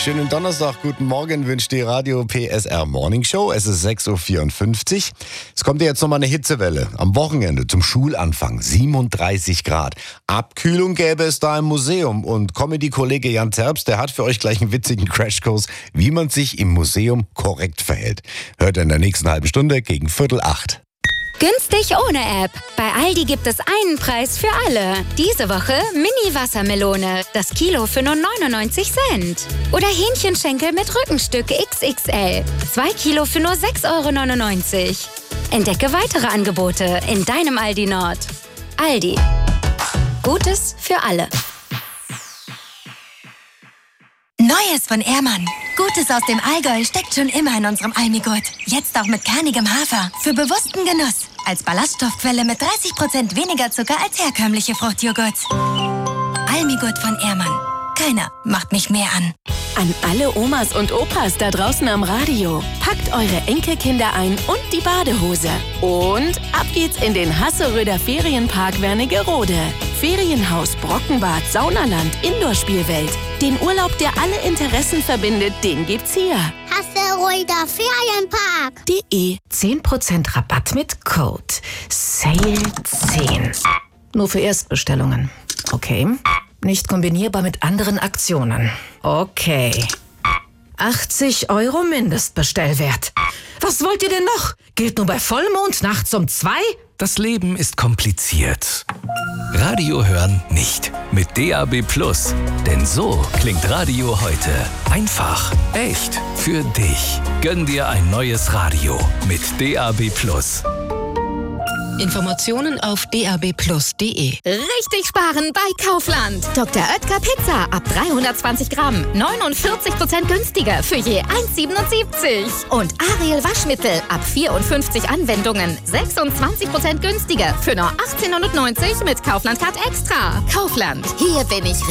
Schönen Donnerstag, guten Morgen wünscht die Radio PSR Morning Show. Es ist 6.54 Uhr. Es kommt ja jetzt nochmal eine Hitzewelle. Am Wochenende zum Schulanfang 37 Grad. Abkühlung gäbe es da im Museum. Und Comedy-Kollege Jan Zerbst, der hat für euch gleich einen witzigen Crashkurs, wie man sich im Museum korrekt verhält. Hört ihr in der nächsten halben Stunde gegen 7:45. Günstig ohne App. Bei Aldi gibt es einen Preis für alle. Diese Woche Mini-Wassermelone. Das Kilo für nur 99 Cent. Oder Hähnchenschenkel mit Rückenstück XXL. 2 Kilo für nur 6,99 €. Entdecke weitere Angebote in deinem Aldi Nord. Aldi. Gutes für alle. Neues von Ehrmann. Gutes aus dem Allgäu steckt schon immer in unserem Almigurt. Jetzt auch mit kernigem Hafer. Für bewussten Genuss. Als Ballaststoffquelle mit 30% weniger Zucker als herkömmliche Fruchtjoghurts. Almigurt von Ehrmann. Keiner macht mich mehr an. An alle Omas und Opas da draußen am Radio. Packt eure Enkelkinder ein und die Badehose. Und ab geht's in den Hasseröder Ferienpark Wernigerode. Ferienhaus, Brockenbad, Saunaland, Indoor-Spielwelt. Den Urlaub, der alle Interessen verbindet, den gibt's hier. Hasseröder Ferienpark.de 10% Rabatt mit Code SALE10. Nur für Erstbestellungen. Okay. Nicht kombinierbar mit anderen Aktionen. Okay. 80 € Mindestbestellwert. Was wollt ihr denn noch? Gilt nur bei Vollmond nachts um 2? Das Leben ist kompliziert. Radio hören nicht. Mit DAB+. Denn so klingt Radio heute. Einfach, echt, für dich. Gönn dir ein neues Radio mit DAB+. Informationen auf dabplus.de. Richtig sparen bei Kaufland. Dr. Oetker Pizza ab 320 Gramm. 49% günstiger für je 1,77. Und Ariel Waschmittel ab 54 Anwendungen. 26% günstiger für nur 18,90 € mit Kaufland Card Extra. Kaufland. Hier bin ich